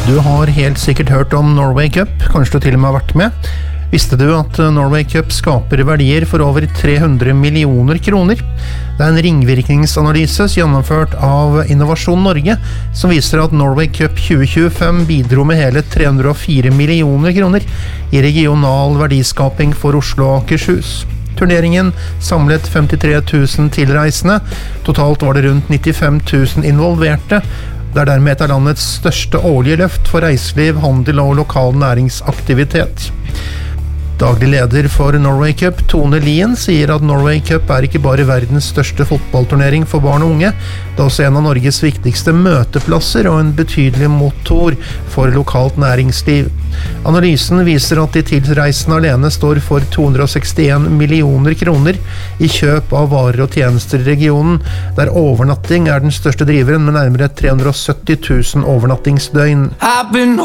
Du har helt sikkert hørt om Norway Cup, kanskje du til og med har vært med. Visste du at Norway Cup skaper verdier for over 300 millioner kroner? Det en ringvirkningsanalyse gjennomført av Innovasjon Norge som viser at Norway Cup 2025 bidro med hele 304 millioner kroner i regional verdiskaping for Oslo og Akershus. Turneringen samlet 53 000 tilreisende, totalt var det rundt 95 000 involverte. Det dermed et av landets største årlige løft for reiseliv, handel og lokal næringsaktivitet. Daglig leder for Norway Cup, Tone Lien, sier at Norway Cup ikke bare verdens største fotballturnering for barn og unge, det også en av Norges viktigste møteplasser og en betydelig motor for lokalt næringsliv. Analysen viser at de tilreisende alene står for 261 millioner kroner i kjøp av varer og tjenester i regionen, der overnatting den største driveren med nærmere 370 000 overnattingsdøgn.